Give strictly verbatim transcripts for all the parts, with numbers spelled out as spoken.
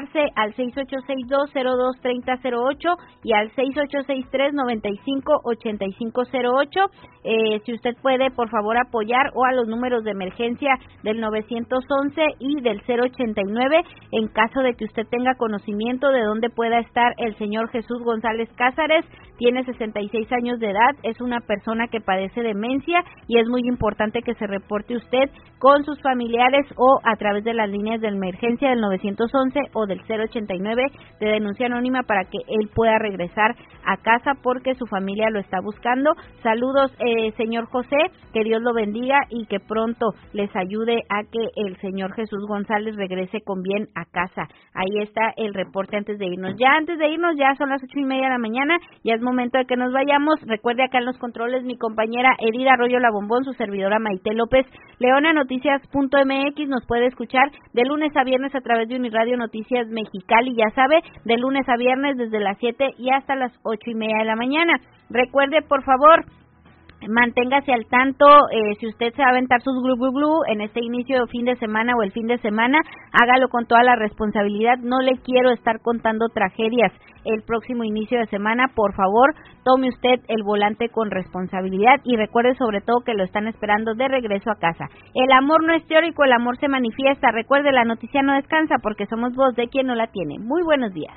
comunicarse al seis ocho seis dos, cero dos tres cero cero ocho y al seis ocho seis tres, nueve cinco, ocho cinco cero ocho. Eh, si usted puede, por favor, apoyar o a los números de emergencia del nueve once y del cero ochenta y nueve en caso de que usted tenga conocimiento de dónde pueda estar el señor Jesús González Cázares. Tiene sesenta y seis años de edad, es una persona que padece demencia y es muy importante que se reporte usted con sus familiares o a través de las líneas de emergencia del nueve once o del cero ochenta y nueve de denuncia anónima para que él pueda regresar a casa porque su familia lo está buscando. Saludos, eh, señor José, que Dios lo bendiga y que pronto les ayude a que el señor Jesús González regrese con bien a casa. Ahí está el reporte antes de irnos. Ya antes de irnos, ya son las ocho y media de la mañana, ya es momento de que nos vayamos. Recuerde acá en los controles mi compañera Edith Arroyo La Bombón, su servidora Maite López. Leona Noticias punto m x nos puede escuchar de lunes a viernes a través de Uniradio Noticias Mexicali, ya sabe, de lunes a viernes desde las siete y hasta las ocho y media de la mañana. Recuerde, por favor, manténgase al tanto, eh, si usted se va a aventar sus glu glu glu en este inicio de fin de semana o el fin de semana, hágalo con toda la responsabilidad. No le quiero estar contando tragedias el próximo inicio de semana. Por favor, tome usted el volante con responsabilidad y recuerde sobre todo que lo están esperando de regreso a casa. El amor no es teórico, el amor se manifiesta. Recuerde, la noticia no descansa porque somos voz de quien no la tiene. Muy buenos días.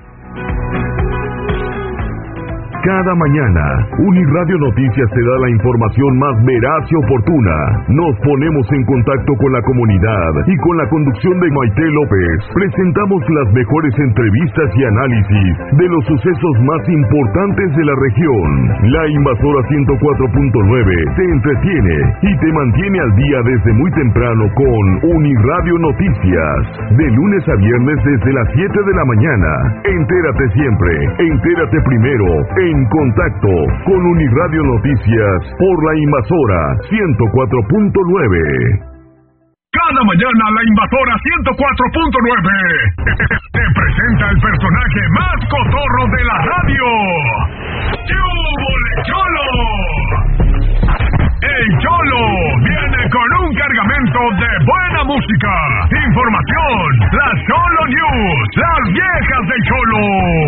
Cada mañana, Uniradio Noticias te da la información más veraz y oportuna. Nos ponemos en contacto con la comunidad y con la conducción de Maite López presentamos las mejores entrevistas y análisis de los sucesos más importantes de la región. La Invasora ciento cuatro punto nueve te entretiene y te mantiene al día desde muy temprano con Uniradio Noticias. De lunes a viernes desde las siete de la mañana. Entérate siempre, entérate primero, en contacto con Uniradio Noticias por la Invasora ciento cuatro punto nueve. Cada mañana la Invasora ciento cuatro punto nueve te presenta el personaje más cotorro de la radio. ¡Yúbole Cholo! El Cholo viene con un cargamento de buena música, información, las Cholo News, las viejas del Cholo.